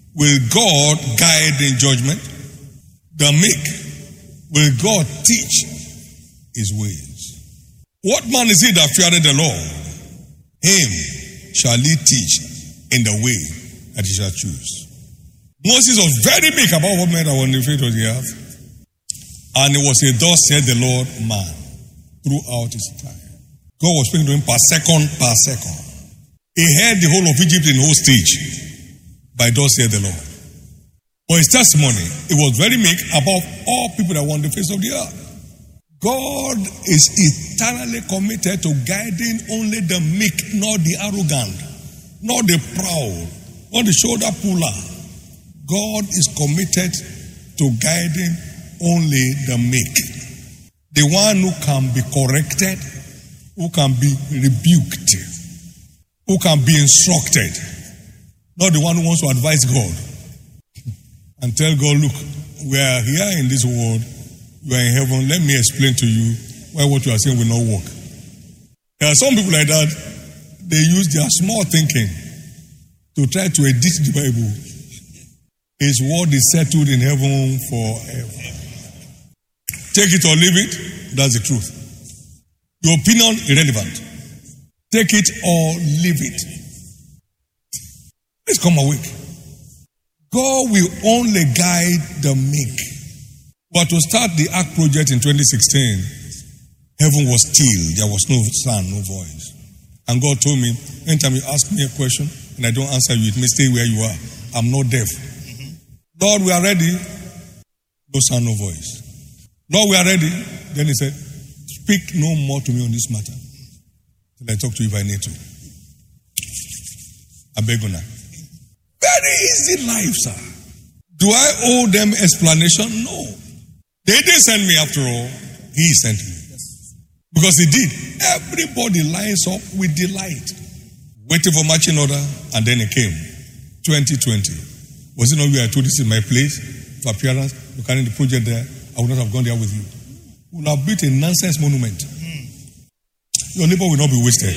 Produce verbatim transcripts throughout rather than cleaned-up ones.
will God guide in judgment? The meek will God teach his ways? What man is he that feareth the Lord? Him shall he teach in the way that he shall choose. Moses was very meek about what men were on the face of the earth. And it was a thus said the Lord man throughout his time. God was speaking to him per second, per second. He heard the whole of Egypt in hostage by thus said the Lord. For his testimony, it was very meek above all people that were on the face of the earth. God is eternally committed to guiding only the meek, not the arrogant, not the proud, not the shoulder puller. God is committed to guiding only the meek. The one who can be corrected, who can be rebuked, who can be instructed, not the one who wants to advise God and tell God, look, we are here in this world, you are in heaven, let me explain to you why what you are saying will not work. There are some people like that, they use their small thinking to try to edit the Bible. His word is settled in heaven forever. Take it or leave it, that's the truth. Your opinion, irrelevant. Take it or leave it. Please come awake. God will only guide the meek. But to start the Ark project in twenty sixteen, heaven was still. There was no sound, no voice. And God told me, anytime you ask me a question and I don't answer you, it may stay where you are. I'm not deaf. Lord, we are ready. No sound, no voice. Lord, we are ready. Then he said, speak no more to me on this matter. Till I talk to you if I need to. I beg you now. Very easy life, sir. Do I owe them explanation? No. They didn't send me after all. He sent me. Because he did. Everybody lines up with delight. Waiting for marching order, and then it came. twenty twenty. Was it not where I told you this is my place for appearance? You carry the project there. I would not have gone there with you. We would have built a nonsense monument. Your labor will not be wasted.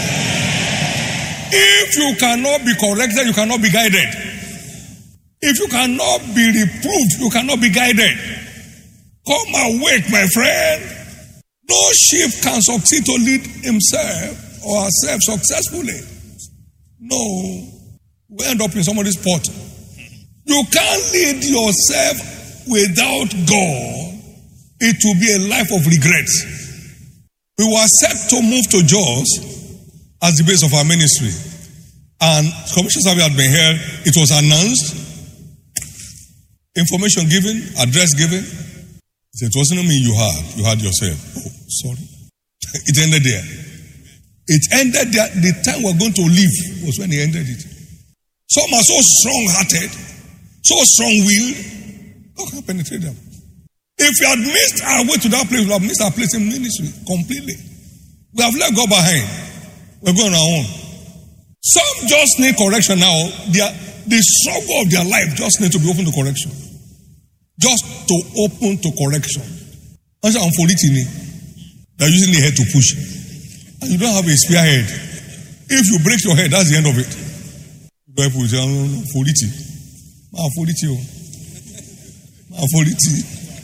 If you cannot be corrected, you cannot be guided. If you cannot be reproved, you cannot be guided. Come awake, my friend. No sheep can succeed to lead himself or herself successfully. No. We end up in somebody's pot. You can't lead yourself without God. It will be a life of regret. We were set to move to Jos as the base of our ministry. And commission survey had been held. It was announced. Information given. Address given. He said, it wasn't me you had. You had yourself. Oh, sorry. It ended there. It ended there. The time we were going to leave was when he ended it. Some are so strong-hearted, so strong-willed, God can penetrate them. If we had missed our way to that place, we would have missed our place in ministry completely. We have left God behind. We're going our own. Some just need correction now. They are, the struggle of their life just need to be open to correction. Just to open to correction. They're using the head to push. And you don't have a spearhead. If you break your head, that's the end of it. People say, forty. Ma forty. Ma forty.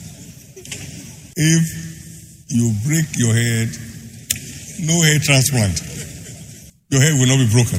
If you break your head, no hair transplant. Your head will not be broken.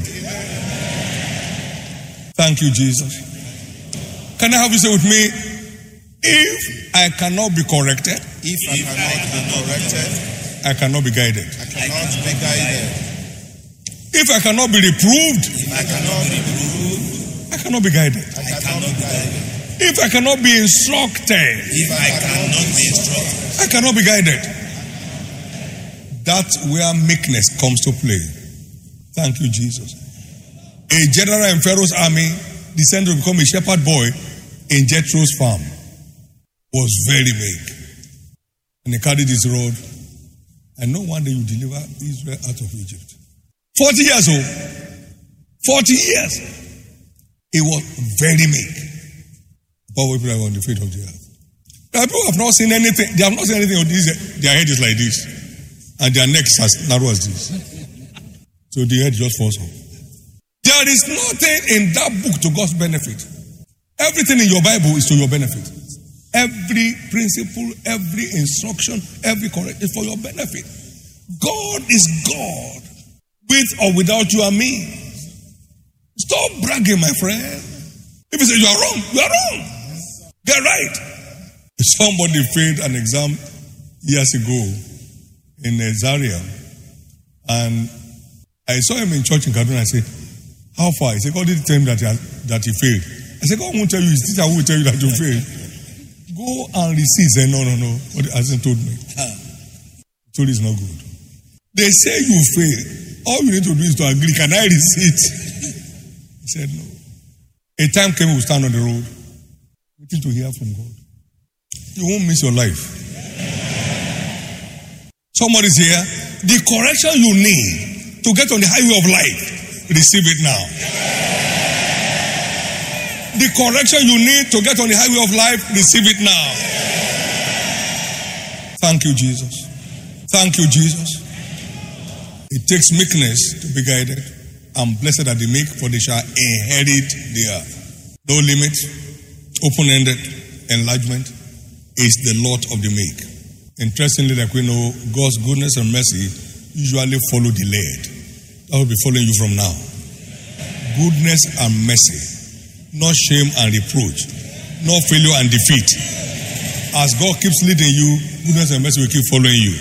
Thank you, Jesus. Can I have you say with me, if I cannot be corrected, if I cannot be corrected, I cannot be guided. I cannot be guided. If I cannot be reproved, If I cannot be reproved, I cannot be guided. I cannot be guided. If I cannot be instructed, If I cannot be instructed, I cannot be guided. That's where meekness comes to play. Thank you, Jesus. A general in Pharaoh's army descended to become a shepherd boy in Jethro's farm. Was very meek. And he carried his rod. And no wonder you deliver Israel out of Egypt. Forty years old. Forty years. He was very meek. But people are on the feet of the earth. People have not seen anything. They have not seen anything on this. Their head is like this. And their necks as narrow as this. So the head just falls off. There is nothing in that book to God's benefit. Everything in your Bible is to your benefit. Every principle, every instruction, every correct is for your benefit. God is God, with or without you and me. Stop bragging, my friend. If you say you are wrong, you are wrong. Get right. Somebody failed an exam years ago in Zaria, and I saw him in church in Kaduna. I said, "How far?" He said, "God didn't tell him that he, that he failed." I said, "God won't tell you. His teacher will tell you that you failed. Go and receive." He said, "No, no, no. What he hasn't told me. He told it's not good. They say you fail. All you need to do is to agree. Can I receive?" He said, "No." A time came, we will stand on the road, waiting to hear from God. You won't miss your life. Somebody's here. The correction you need to get on the highway of life, receive it now. The correction you need to get on the highway of life, receive it now. Thank you, Jesus. Thank you, Jesus. It takes meekness to be guided, and blessed are the meek, for they shall inherit the earth. No limit, open-ended enlargement is the lot of the meek. Interestingly, like we know, God's goodness and mercy usually follow the led. That will be following you from now. Goodness and mercy, not shame and reproach, not failure and defeat. As God keeps leading you, goodness and mercy will keep following you.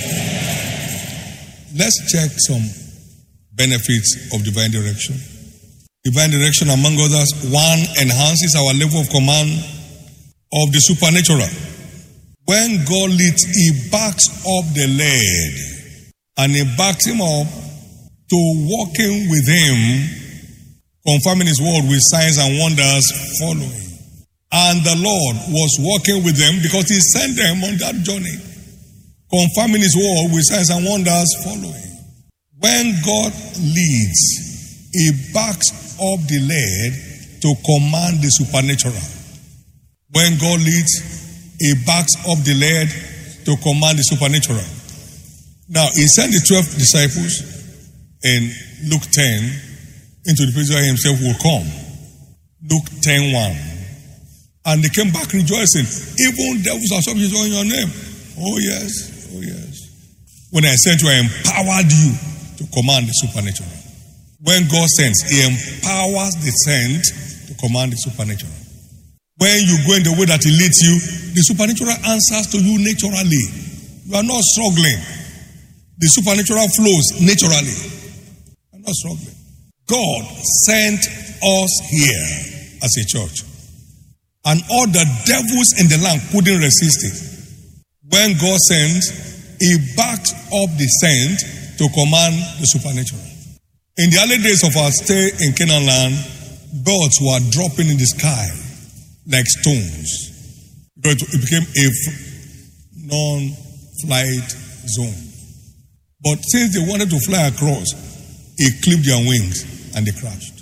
Let's check some benefits of divine direction. Divine direction, among others, one, enhances our level of command of the supernatural. When God leads, he backs up the led, and he backs him up to walking with him, confirming his word with signs and wonders following. And the Lord was walking with them because he sent them on that journey, confirming his word with signs and wonders following. When God leads, he backs up the led to command the supernatural. When God leads, he backs up the led to command the supernatural. Now, he sent the twelve disciples in Luke ten into the place where he himself will come. Luke ten one. And they came back rejoicing. Even devils are subject to your name. Oh yes, oh yes. When I sent you, I empowered you to command the supernatural. When God sends, he empowers the sent to command the supernatural. When you go in the way that he leads you, the supernatural answers to you naturally. You are not struggling. The supernatural flows naturally. You are not struggling. God sent us here as a church, and all the devils in the land couldn't resist it. When God sends, he backs up the sent to command the supernatural. In the early days of our stay in Canaan land, birds were dropping in the sky like stones, because it became a non-flight zone. But since they wanted to fly across, he clipped their wings and they crashed.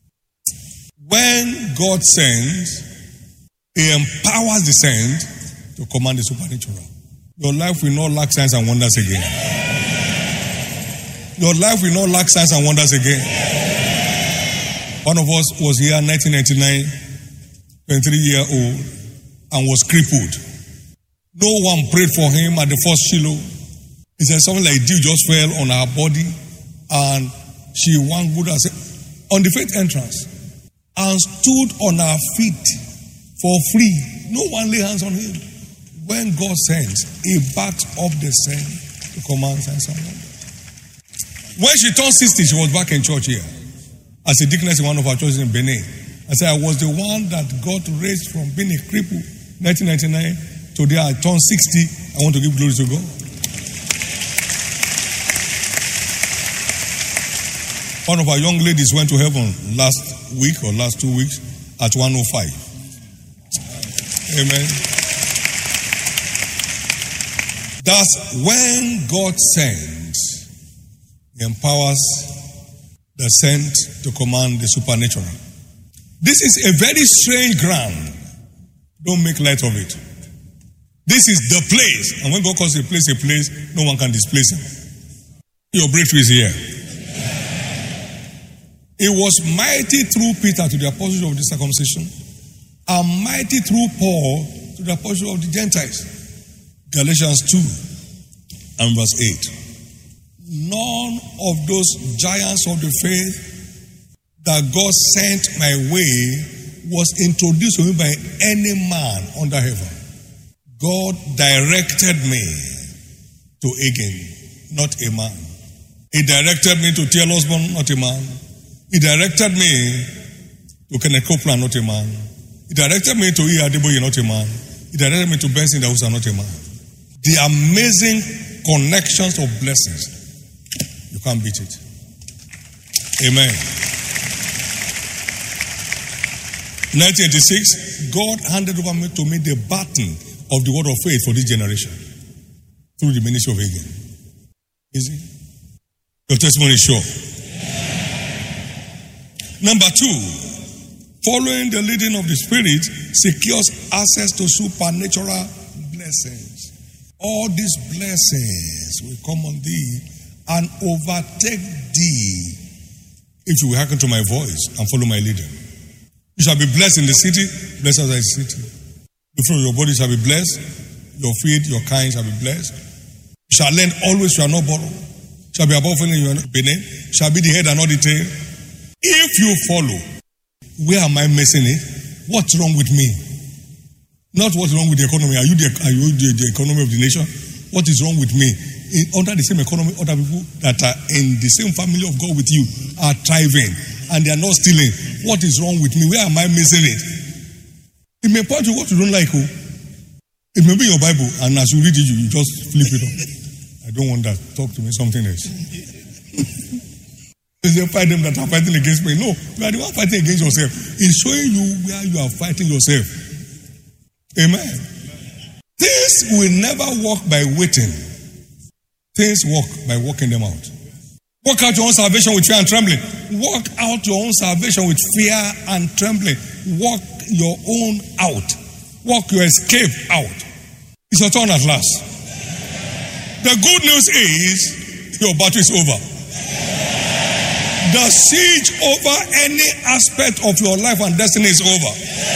When God sends, he empowers the sent to command the supernatural. Your life will not lack signs and wonders again. Your life will not lack signs and wonders again. One of us was here in nineteen ninety-nine, twenty-three year old, and was crippled. No one prayed for him at the first Shiloh. He said something like dew just fell on her body, and she went good as on the faith entrance and stood on her feet for free. No one lay hands on him. When God sends, he backs up the sent to command signs and wonders. When she turned sixty, she was back in church here as a deaconess in one of our churches in Benin. I said, I was the one that God raised from being a cripple, nineteen ninety-nine. Today I turned sixty. I want to give glory to God. One of our young ladies went to heaven last week or last two weeks at one oh five. Amen. That's when God sends, he empowers the sent to command the supernatural. This is a very strange ground. Don't make light of it. This is the place. And when God calls a place a place, no one can displace him. Your breakthrough is here. It was mighty through Peter to the apostles of the circumcision and mighty through Paul to the apostle of the Gentiles. Galatians two and verse eight. None of those giants of the faith that God sent my way was introduced to me by any man under heaven. God directed me to Agin, not a man. He directed me to T L Osborne, not a man. He directed me to Kenneth Copeland, not a man. He directed me to E. Adeboye, not a man. He directed me to Benson Dawusa, not a man. The amazing connections of blessings. You can't beat it. Amen. nineteen eighty-six, God handed over me to me the baton of the word of faith for this generation through the ministry of Agin. Is it? Your testimony is sure. Number two, following the leading of the Spirit secures access to supernatural blessings. All these blessings will come on thee and overtake thee if you will hearken to my voice and follow my leading. You shall be blessed in the city, blessed outside the city. The fruit of your body shall be blessed, your feet, your kind shall be blessed. You shall lend always, you shall not borrow. Shall be above only, you are not beneath. Shall be the head and not the tail. If you follow, where am I missing it? What's wrong with me? Not what's wrong with the economy. Are you the, are you the, the economy of the nation? What is wrong with me? In, under the same economy, other people that are in the same family of God with you are thriving and they are not stealing. What is wrong with me? Where am I missing it? It may point to what you don't like. Oh. It may be your Bible, and as you read it, you, you just flip it up. I don't want that. Talk to me something else. They say, fight them that are fighting against me. No, you are the one fighting against yourself. It's showing you where you are fighting yourself. Amen. Things will never work by waiting. Things work by working them out. Work out your own salvation with fear and trembling. Work out your own salvation with fear and trembling. Work your own out. Work your escape out. It's your turn at last. The good news is your battle is over. The siege over any aspect of your life and destiny is over.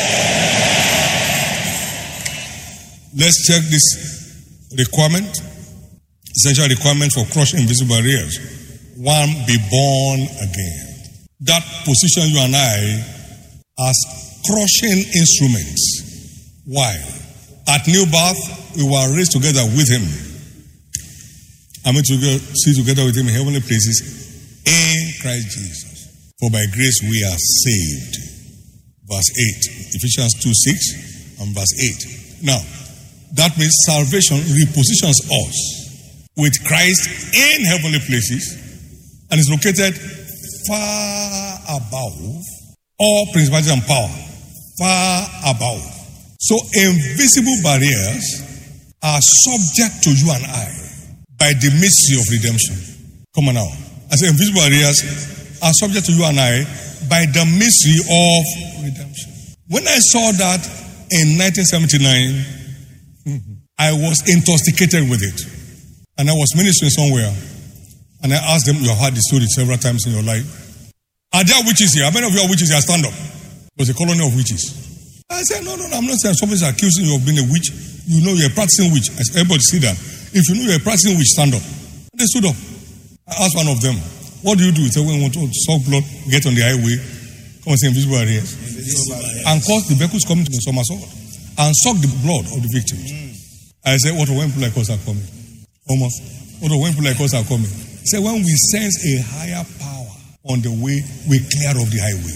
Let's check this requirement. Essential requirement for crushing invisible barriers. One, be born again. That position you and I as crushing instruments. Why? At new birth, we were raised together with him. I mean to sit together with him in heavenly places in Christ Jesus. For by grace we are saved. Verse eight. Ephesians two six and verse eight. Now, that means salvation repositions us with Christ in heavenly places and is located far above all principalities and power. Far above. So invisible barriers are subject to you and I by the mystery of redemption. Come on now. I say invisible barriers are subject to you and I by the mystery of redemption. When I saw that in nineteen seventy-nine, I was intoxicated with it. And I was ministering somewhere. And I asked them, you have heard the story several times in your life. Are there witches here? How many of you are witches here? Stand up. It was a colony of witches. I said, no, no, no, I'm not saying somebody's accusing you of being a witch. You know you're a practicing witch. I said, everybody sit down. If you know you're a practicing witch, stand up. And they stood up. I asked one of them, what do you do? He said, when you want to suck blood, get on the highway, come and say invisible barriers. And cause the vehicles coming to the somersault and suck the blood of the victims. Mm. I said, what when people like us are coming? Almost. What when people like us are coming? He said, when we sense a higher power on the way, we clear off the highway.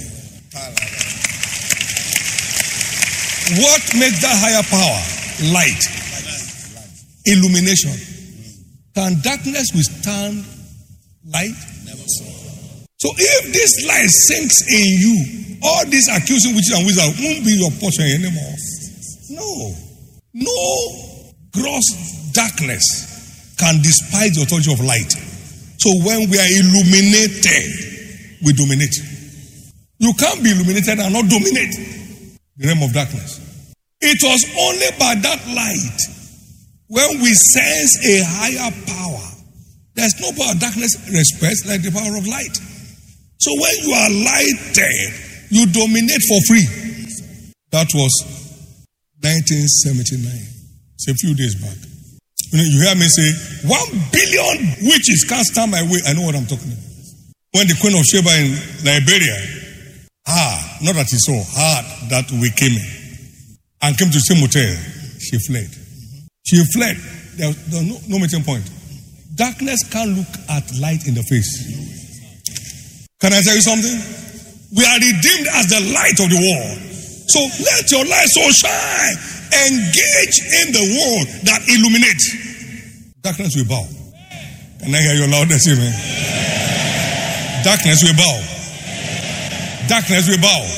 What makes that higher power? Light. Illumination. Can darkness withstand light? Never so. So if this light sinks in you, all these accusing witches and wizards won't be your portion anymore. No. No gross darkness can despise the authority of light. So when we are illuminated, we dominate. You can't be illuminated and not dominate the realm of darkness. It was only by that light when we sense a higher power. There's no power darkness respects like the power of light. So when you are lighted, you dominate for free. That was nineteen seventy-nine. It's a few days back. You know, you hear me say, one billion witches can't stand my way. I know what I'm talking about. When the Queen of Sheba in Liberia, ah, not that he saw, heard that we came in and came to the same hotel, she fled. She fled. There was, there was no, no meeting point. Darkness can't look at light in the face. Can I tell you something? We are redeemed as the light of the world. So let your light so shine. Engage in the world that illuminates. Darkness will bow. Can I hear your loudest amen? Darkness will bow. Darkness will bow.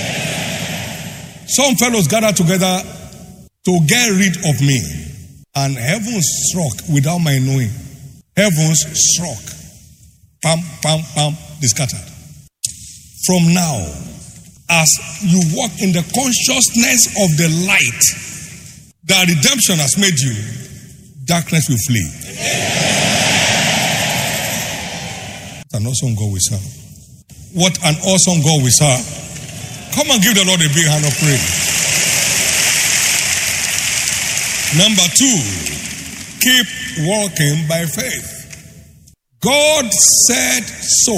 Some fellows gathered together to get rid of me. And heaven struck without my knowing. Heavens struck. Pam, pam, pam, they scattered. From now, as you walk in the consciousness of the light that redemption has made you, darkness will flee. What an awesome God we serve. What an awesome God we serve. Come and give the Lord a big hand of praise. Number two, keep walking by faith. God said so.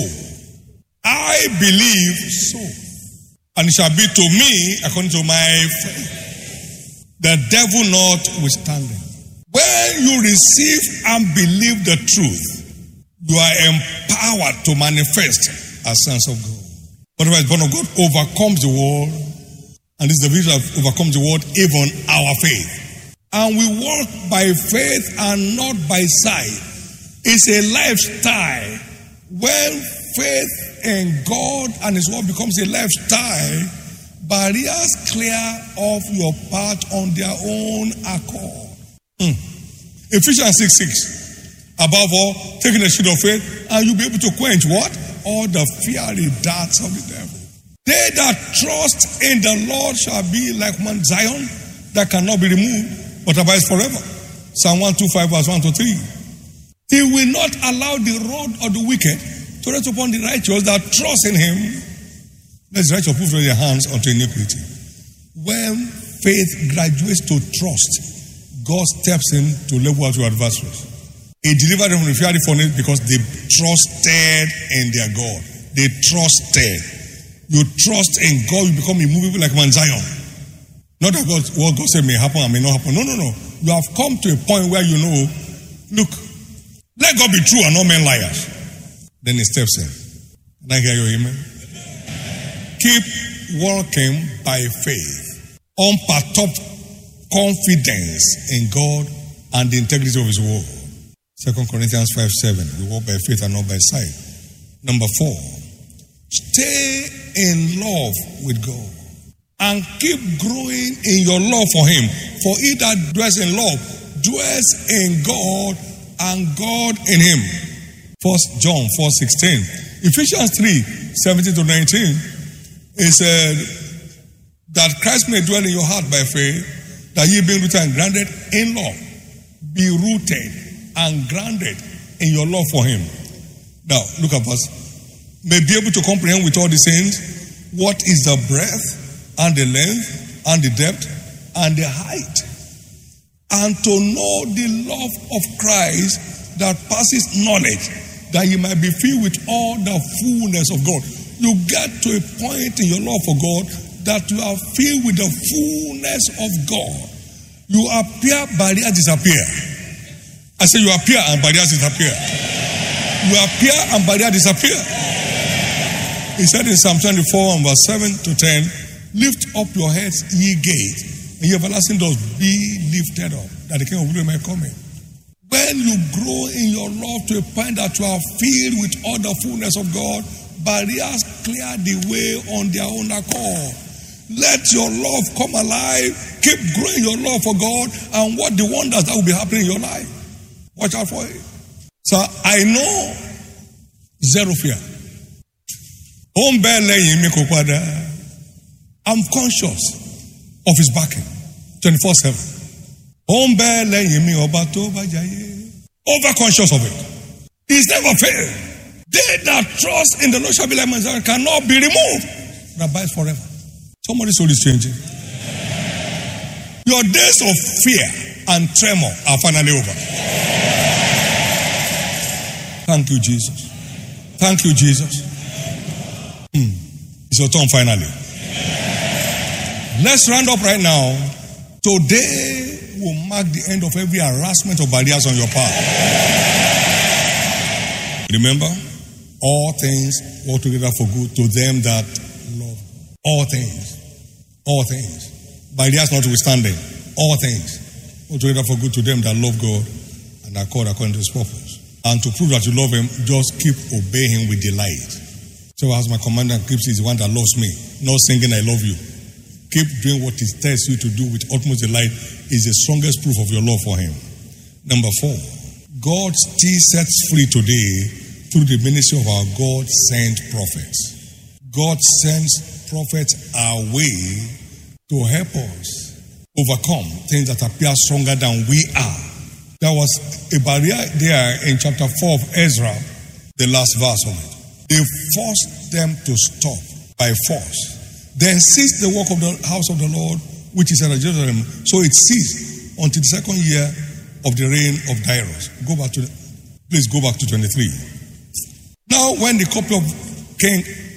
I believe so. And it shall be to me according to my faith. The devil notwithstanding. When you receive and believe the truth, you are empowered to manifest as sons of God. Otherwise, born of God overcomes the world. And this is the victory that overcomes the world, even our faith. And we walk by faith and not by sight. It's a lifestyle. When faith in God and His word becomes a lifestyle, barriers clear off your path on their own accord. Mm. Ephesians six six. Above all, taking the shield of faith, and you'll be able to quench what? All the fiery darts of the devil. They that trust in the Lord shall be like Mount Zion that cannot be removed, but abides forever. Psalm one twenty-five, verse one to three. He will not allow the rod of the wicked to rest upon the righteous that trust in Him. Let the righteous put their hands unto iniquity. When faith graduates to trust, God steps in to level out your adversaries. He delivered them from the fiery furnace because they trusted in their God. They trusted. You trust in God, you become immovable like Mount Zion. Not that God, what God said may happen and may not happen. No, no, no. You have come to a point where you know, look, let God be true and not men liars. Then He steps in. Can I hear your amen? Keep walking by faith. Unperturbed confidence in God and the integrity of His word. Second Corinthians five seven. We walk by faith and not by sight. Number four. Stay in love with God. And keep growing in your love for Him. For he that dwells in love dwells in God and God in him. First John four sixteen. Ephesians three seventeen to nineteen. It said that Christ may dwell in your heart by faith, that ye being rooted and grounded in love, be rooted and grounded in your love for Him. Now, look at us. May be able to comprehend with all the saints what is the breadth and the length and the depth and the height, and to know the love of Christ that passes knowledge, that you might be filled with all the fullness of God. You get to a point in your love for God that you are filled with the fullness of God. You appear, barriers disappear. I say you appear and barriers disappear. You appear and barriers disappear. He said in Psalm twenty-four and verse seven to ten, lift up your heads, ye gates, and ye everlasting doors, be lifted up, that the King of glory may come in. When you grow in your love to a point that you are filled with all the fullness of God, barriers clear the way on their own accord. Let your love come alive. Keep growing your love for God and what the wonders that will be happening in your life. Watch out for it. So I know zero fear. I'm conscious of His backing twenty-four seven. Over conscious of it. He's never failed. They that trust in the Lord shall be like Mount Zion, cannot be removed. Rabbi is forever. Somebody's soul is changing. Your days of fear and tremor are finally over. Thank you, Jesus. Thank you, Jesus. Hmm. It's your turn finally. Let's round up right now. Today will mark the end of every harassment of barriers on your path. Remember, all things work together for good to them that love. All things. All things. Barriers notwithstanding. All things work together for good to them that love God and are called according to his purpose. And to prove that you love him, just keep obeying him with delight. So as my commander keeps is the one that loves me, not singing I love you. Keep doing what he tells you to do with utmost delight is the strongest proof of your love for him. Number four, God still sets free today through the ministry of our God-sent prophets. God sends prophets our way to help us overcome things that appear stronger than we are. There was a barrier there in chapter four of Ezra, the last verse of it. They forced them to stop by force. Then ceased the work of the house of the Lord, which is at Jerusalem. So it ceased until the second year of the reign of Darius. Go back to, the, please go back to twenty-three. Now, when the copy of King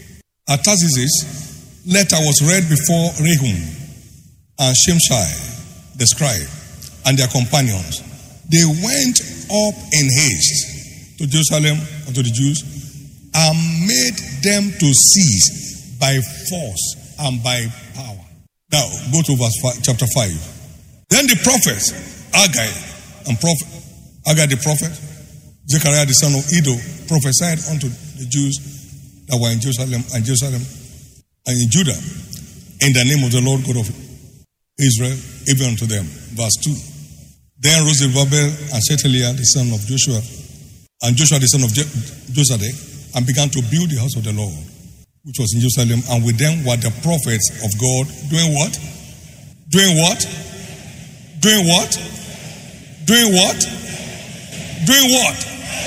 Artaxerxes' letter was read before Rehum and Shimshai, the scribe, and their companions, they went up in haste to Jerusalem and to the Jews and made them to cease by force and by power. Now, go to verse five, chapter five. Then the prophets, Haggai and prophet, Haggai the prophet, Zechariah the son of Iddo, prophesied unto the Jews that were in Jerusalem and Jerusalem and in Judah in the name of the Lord God of Israel, even unto them. Verse two. Then rose Zerubbabel and Shealtiel the son of Joshua, and Joshua the son of Josedek, and began to build the house of the Lord, which was in Jerusalem. And with them were the prophets of God, doing what? Doing what? Doing what? Doing what? Doing what?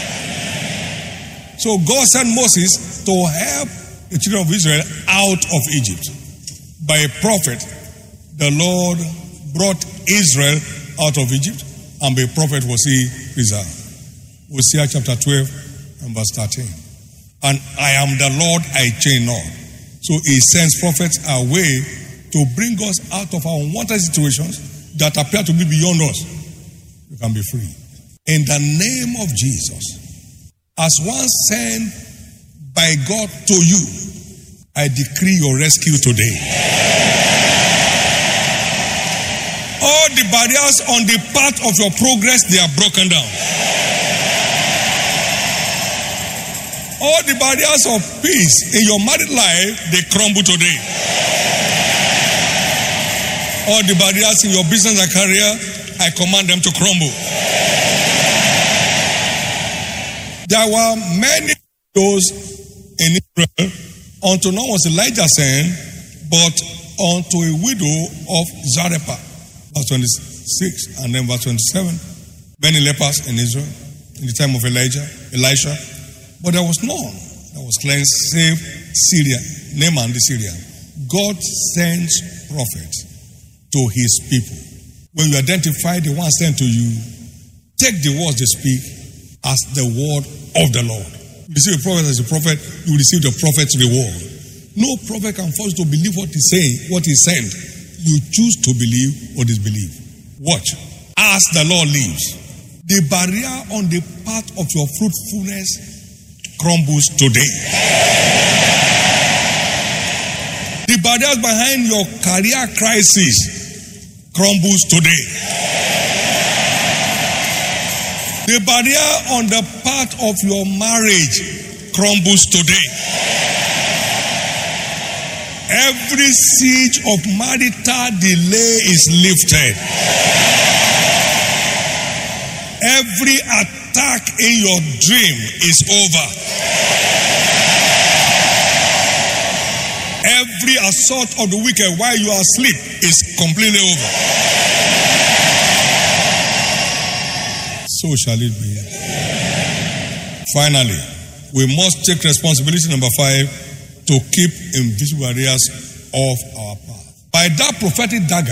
So God sent Moses to help the children of Israel out of Egypt. By a prophet, the Lord brought Israel out of Egypt, and by a prophet was he preserved. Hosea chapter twelve and verse thirteen. And I am the Lord, I change not. So he sends prophets our way to bring us out of our unwanted situations that appear to be beyond us. You can be free. In the name of Jesus, as one sent by God to you, I decree your rescue today. All the barriers on the path of your progress, they are broken down. All the barriers of peace in your married life, they crumble today. All the barriers in your business and career, I command them to crumble. There were many widows in Israel until none was Elijah sent, but unto a widow of Zarephath. Verse twenty-six and then verse twenty-seven. Many lepers in Israel in the time of Elijah, Elisha. But there was none that was cleansed save Syria, Naaman the Syrian. God sends prophets to his people. When you identify the one sent to you, take the words they speak as the word of the Lord. You receive a prophet as a prophet, you receive the prophet's reward. No prophet can force you to believe what he's saying, what he's sent. You choose to believe or disbelieve. Watch. As the Lord lives, the barrier on the path of your fruitfulness crumbles today. The barriers behind your career crisis crumbles today. The barrier on the path of your marriage crumbles today. Every siege of marital delay is lifted. Every attack in your dream is over. Every assault of the wicked while you are asleep is completely over. So shall it be. Finally, we must take responsibility, number five, to keep invisible barriers off our path. By that prophetic dagger,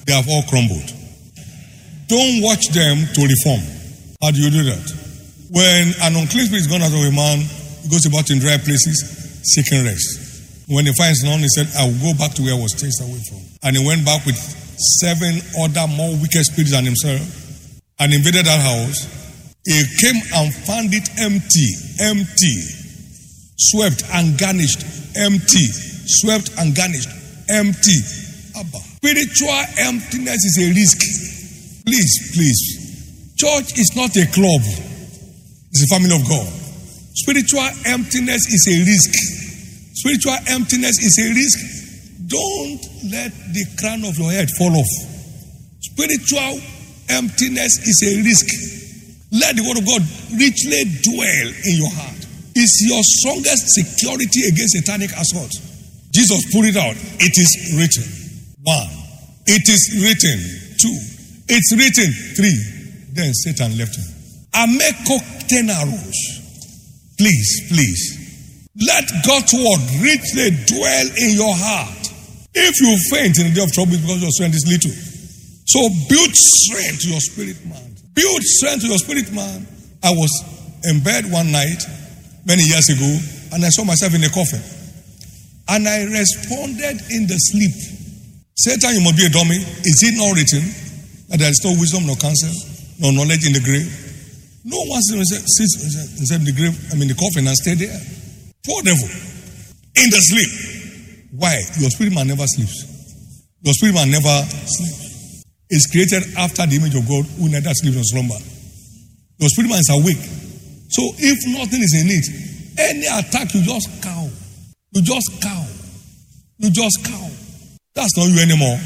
They have all crumbled. Don't watch them to reform. How do you do that? When an unclean spirit is gone out of a man, he goes about in dry places, seeking rest. When he finds none, he said, I will go back to where I was chased away from. And he went back with seven other more wicked spirits than himself and invaded that house. He came and found it empty, empty, swept and garnished, empty, swept and garnished, empty. Abba. Spiritual emptiness is a risk. Please, please. Church is not a club. It's a family of God. Spiritual emptiness is a risk. Spiritual emptiness is a risk. Don't let the crown of your head fall off. Spiritual emptiness is a risk. Let the word of God richly dwell in your heart. It's your strongest security against satanic assault. Jesus put it out. It is written. One. It is written. Two. It's written. Three. Then Satan left him. Ameko tenaros. Please, please. Let God's word richly dwell in your heart. If you faint in the day of trouble because your strength is little. So build strength to your spirit man. Build strength to your spirit man. I was in bed one night many years ago and I saw myself in a coffin. And I responded in the sleep. Satan, you must be a dummy. Is it not written that there is no wisdom, no counsel, no knowledge in the grave? No one sits inside the grave, I mean the coffin, and stay there. Poor devil. In the sleep. Why? Your spirit man never sleeps. Your spirit man never sleeps. It's created after the image of God who neither sleeps nor slumber. Your spirit man is awake. So if nothing is in it, any attack, you just cow. You just cow. You just cow. That's not you anymore.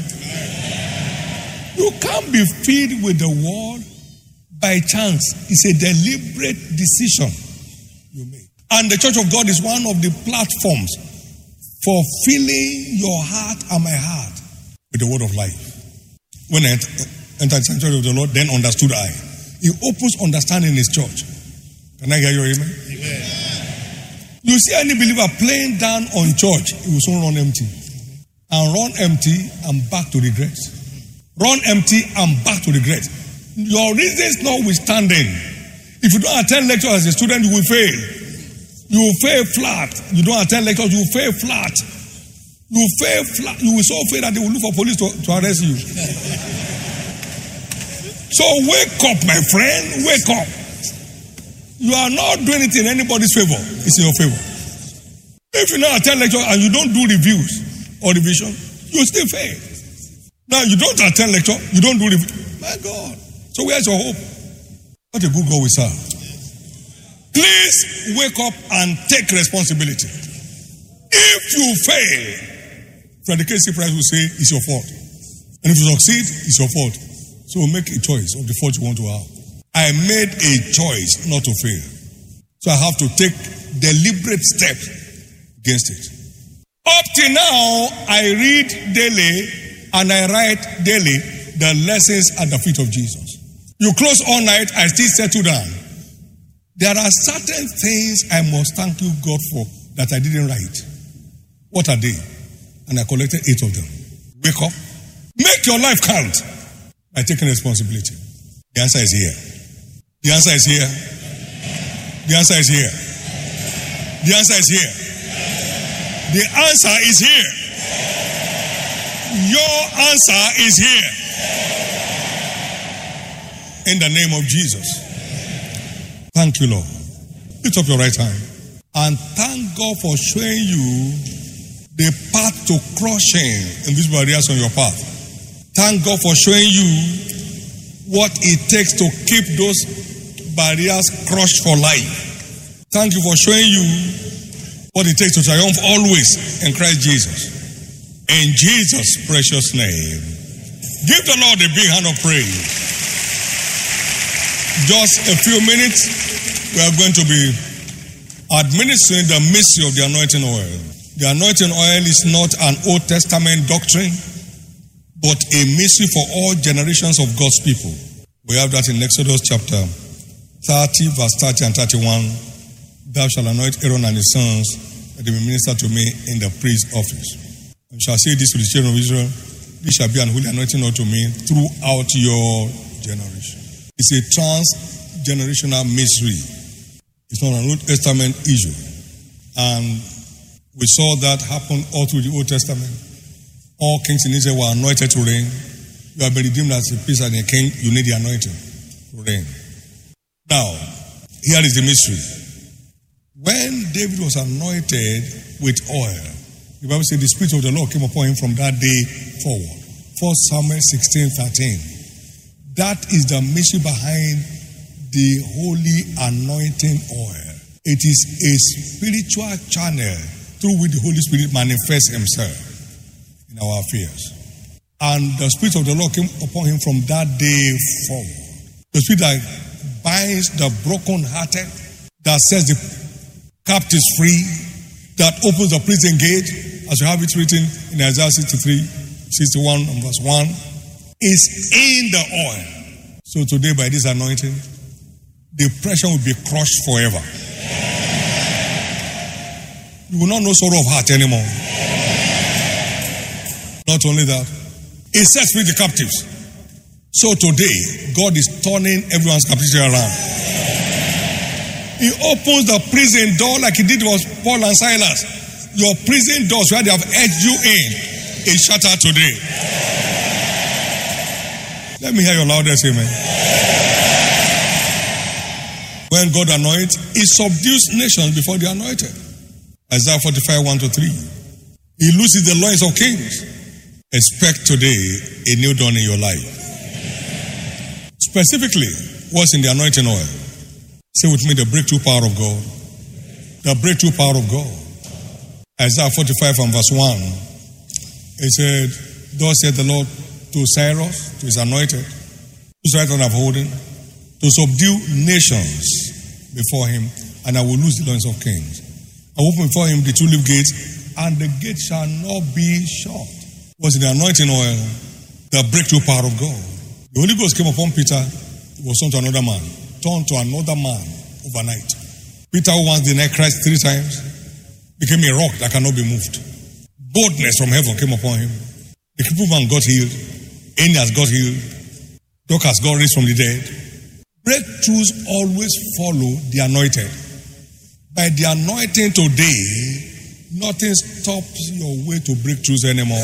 You can't be filled with the word by chance. It's a deliberate decision you make. And the Church of God is one of the platforms for filling your heart and my heart with the word of life. When I entered the sanctuary of the Lord, then understood I. He opens understanding in his church. Can I hear your amen? Amen. You see any believer playing down on church, he will soon run empty. And run empty and back to regret. Run empty and back to regret. Your reasons notwithstanding, if you don't attend lecture as a student, you will fail. You will fail flat. You don't attend lectures, you will fail flat. You will fail flat. You will so fail that they will look for police to, to arrest you. So wake up, my friend. Wake up. You are not doing it in anybody's favor. It's in your favor. If you not attend lecture and you don't do reviews or revision, you still fail. Now you don't attend lecture, you don't do review. My God. So where's your hope? What a good God we serve. Please wake up and take responsibility. If you fail, Frederick K C Price will say it's your fault. And if you succeed, it's your fault. So make a choice of the fault you want to have. I made a choice not to fail. So I have to take deliberate steps against it. Up till now, I read daily and I write daily the lessons at the feet of Jesus. You close all night, I still settle down. There are certain things I must thank you, God, for that I didn't write. What are they? And I collected eight of them. Wake up. Make your life count by taking responsibility. The answer is here. The answer is here. The answer is here. The answer is here. The answer is here. Your answer is here. In the name of Jesus. Thank you, Lord. Lift up your right hand and thank God for showing you the path to crushing invisible barriers on your path. Thank God for showing you what it takes to keep those barriers crushed for life. Thank you for showing you what it takes to triumph always in Christ Jesus. In Jesus' precious name. Give the Lord a big hand of praise. Just a few minutes, we are going to be administering the mystery of the anointing oil. The anointing oil is not an Old Testament doctrine, but a mystery for all generations of God's people. We have that in Exodus chapter thirty, verse thirty and thirty-one. Thou shalt anoint Aaron and his sons, that they will minister to me in the priest's office. And shall say this to the children of Israel, this shall be an holy anointing unto me throughout your generation. It's a trans-generational mystery. It's not an Old Testament issue. And we saw that happen all through the Old Testament. All kings in Israel were anointed to reign. You have been redeemed as a priest and a king. You need the anointing to reign. Now, here is the mystery. When David was anointed with oil, the Bible says the Spirit of the Lord came upon him from that day forward. First Samuel sixteen thirteen. That is the mystery behind the holy anointing oil. It is a spiritual channel through which the Holy Spirit manifests himself in our affairs. And the Spirit of the Lord came upon him from that day forward. The Spirit that binds the brokenhearted, that sets the captives free, that opens the prison gate, as you have it written in Isaiah sixty-three, sixty-one, and verse one, is in the oil. So today, by this anointing, depression will be crushed forever. You will not know sorrow of heart anymore. Not only that, it sets free the captives. So today, God is turning everyone's captivity around. He opens the prison door like he did with Paul and Silas. Your prison doors where they have edged you in is shattered today. Let me hear your loudest amen. When God anoints, he subdues nations before the anointed. Isaiah forty-five, one to three. He looses the loins of kings. Expect today a new dawn in your life. Specifically, what's in the anointing oil? Say with me, the breakthrough power of God. The breakthrough power of God. Isaiah forty-five and verse one. It said, thus said the Lord to Cyrus, to his anointed, whose right hand I have holden, to subdue nations before him, and I will loose the loins of kings. I will open before him the two-leaf gates, and the gate shall not be shut. Was in the anointing oil, the breakthrough power of God. The Holy Ghost came upon Peter, he was turned to another man, turned to another man overnight. Peter, who once denied Christ three times, became a rock that cannot be moved. Boldness from heaven came upon him. The crippled man got healed. Aeneas got healed. Dorcas got raised from the dead. Breakthroughs always follow the anointed. By the anointing today, nothing stops your way to breakthroughs anymore.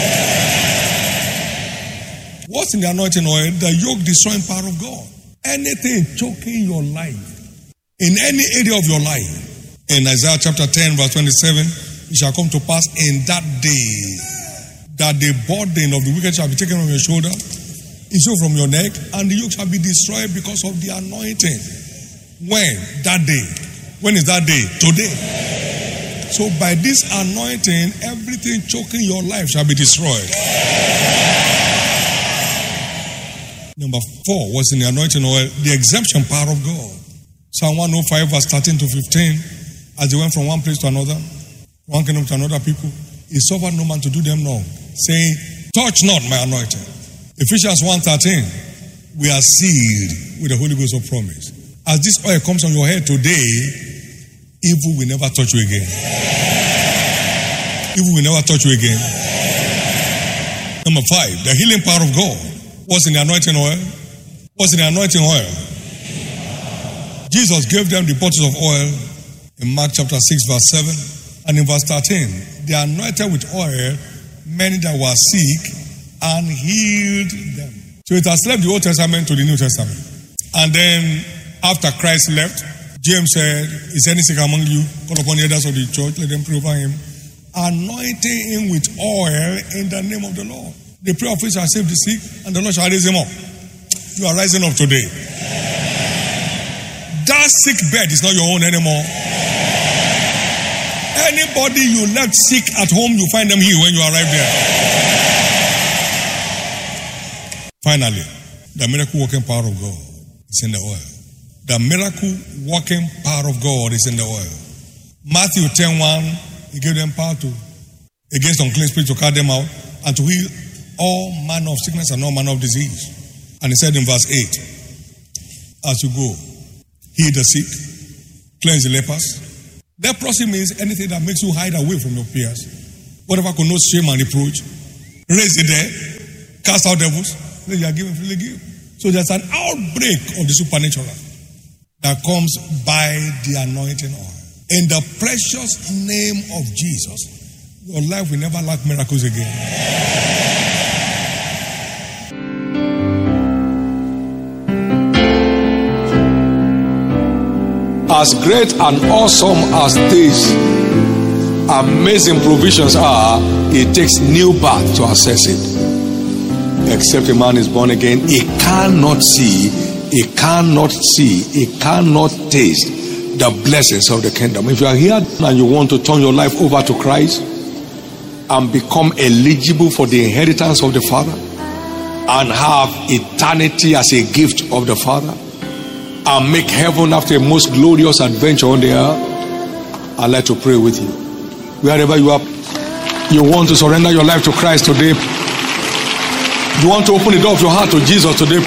What's in the anointing oil? The yoke destroying power of God. Anything choking your life, in any area of your life. In Isaiah chapter ten, verse twenty-seven, it shall come to pass in that day that the burden of the wicked shall be taken from your shoulder, is so from your neck, and the yoke shall be destroyed because of the anointing. When? That day. When is that day? Today. So by this anointing, everything choking your life shall be destroyed. Number four was in the anointing oil, the exemption power of God. Psalm one oh five, verse thirteen to fifteen. As they went from one place to another, one kingdom to another people, he suffered no man to do them wrong, saying, touch not my anointed. Ephesians one thirteen, we are sealed with the Holy Ghost of promise. As this oil comes on your head today, evil will never touch you again. Evil will never touch you again. Number five, the healing power of God. What's in the anointing oil? What's in the anointing oil? Jesus gave them the bottles of oil in Mark chapter six, verse seven. And in verse thirteen, they anointed with oil many that were sick and healed them. So it has left the Old Testament to the New Testament. And then after Christ left, James said, is any sick among you? Call upon the elders of the church, let them pray over him, anointing him with oil in the name of the Lord. The prayer of faith shall save the sick, and the Lord shall raise him up. You are rising up today. That sick bed is not your own anymore. Anybody you left sick at home, you find them here when you arrive there. Finally, the miracle working power of God is in the oil. The miracle working power of God is in the oil. Matthew ten one, he gave them power to against unclean spirits to cast them out and to heal all manner of sickness and all manner of disease. And he said in verse eight, as you go, heal the sick, cleanse the lepers. Leprosy means anything that makes you hide away from your peers. Whatever connotes shame and reproach. raise the dead, cast out devils. Then you are given, freely give. So there's an outbreak of the supernatural that comes by the anointing oil. In the precious name of Jesus, your life will never lack miracles again. As great and awesome as these amazing provisions are, it takes new birth to access it. Except a man is born again, he cannot see, he cannot see, he cannot taste the blessings of the kingdom. If you are here and you want to turn your life over to Christ and become eligible for the inheritance of the Father and have eternity as a gift of the Father and make heaven after a most glorious adventure on the earth, I'd like to pray with you. Wherever you are, you want to surrender your life to Christ today. You want to open the door of your heart to Jesus today.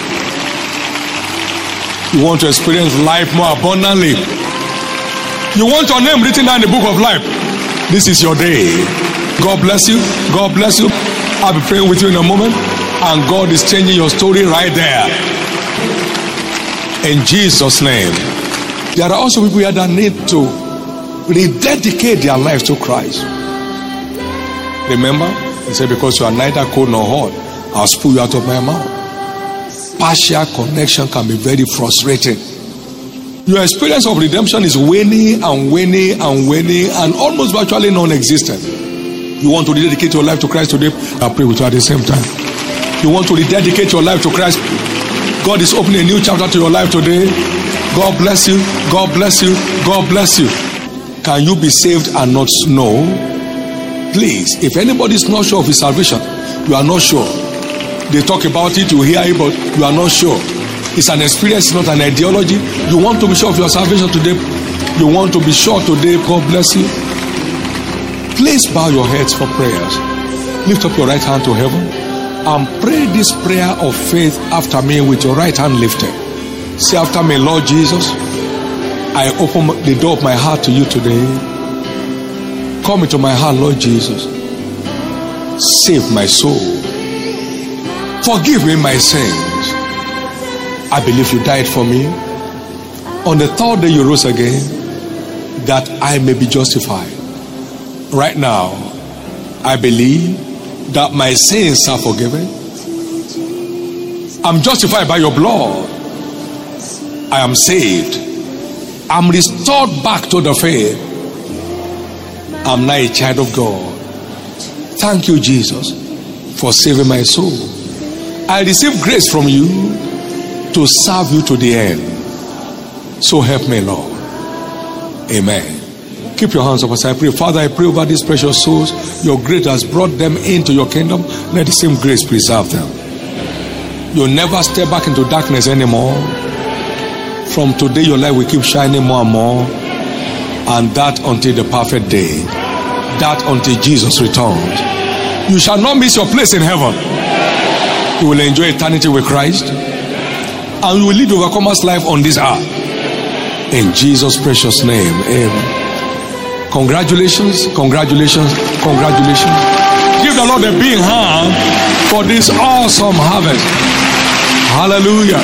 You want to experience life more abundantly. You want your name written down in the book of life. This is your day. God bless you. God bless you. I'll be praying with you in a moment. And God is changing your story right there. In Jesus' name. There are also people here that need to rededicate their lives to Christ. Remember, he said, because you are neither cold nor hot, I'll spew you out of my mouth. Partial connection can be very frustrating. Your experience of redemption is waning and waning and waning and almost virtually non-existent. You want to rededicate your life to Christ today? I'll pray with you at the same time. You want to rededicate your life to Christ? God is opening a new chapter to your life today. God bless you. God bless you. God bless you. Can you be saved and not know? Please, if anybody is not sure of his salvation, you are not sure. They talk about it, you hear it, but you are not sure. It's an experience, not an ideology. You want to be sure of your salvation today. You want to be sure today. God bless you. Please bow your heads for prayers. Lift up your right hand to heaven and pray this prayer of faith after me with your right hand lifted. Say after me, Lord Jesus, I open the door of my heart to you today. Come into my heart, Lord Jesus. Save my soul. Forgive me my sins. I believe you died for me. On the third day you rose again, that I may be justified. Right now, I believe that my sins are forgiven. I'm justified by your blood. I am saved. I'm restored back to the faith. I'm now a child of God. Thank you, Jesus, for saving my soul. I receive grace from you to serve you to the end. So help me, Lord. Amen. Keep your hands up as I pray. Father, I pray over these precious souls. Your grace has brought them into your kingdom. Let the same grace preserve them. You'll never step back into darkness anymore. From today, your light will keep shining more and more. And that until the perfect day. That until Jesus returns. You shall not miss your place in heaven. You will enjoy eternity with Christ. And you will live the overcomer's life on this earth. In Jesus' precious name. Amen. Congratulations, congratulations, congratulations. Give the Lord a big hand for this awesome harvest. Hallelujah.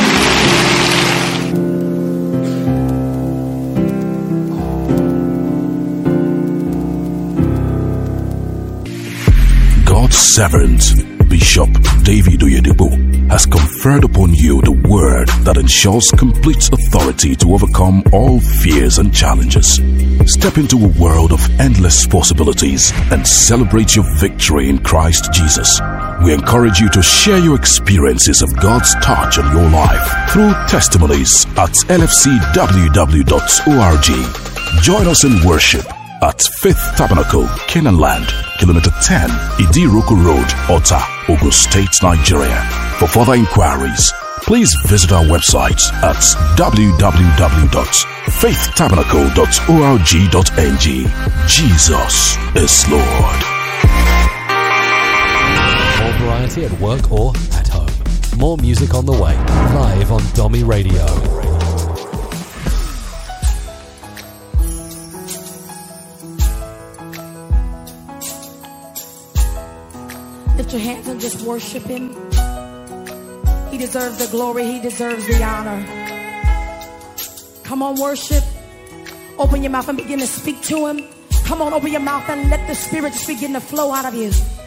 God's servant, Bishop David Oyedepo, has conferred upon you the word that ensures complete authority to overcome all fears and challenges. Step into a world of endless possibilities and celebrate your victory in Christ Jesus. We encourage you to share your experiences of God's touch on your life through testimonies at l f c w w dot org. Join us in worship at Faith Tabernacle, Canaan Land, Kilometer ten, Idiroko Road, Ota, Ogun State, Nigeria. For further inquiries, please visit our website at w w w dot faith tabernacle dot org dot n g. Jesus is Lord. More variety at work or at home. More music on the way. Live on Domi Radio. The lift your hands and just worship him. He deserves the glory. He deserves the honor. Come on, worship. Open your mouth and begin to speak to him. Come on, open your mouth and let the Spirit just begin to flow out of you.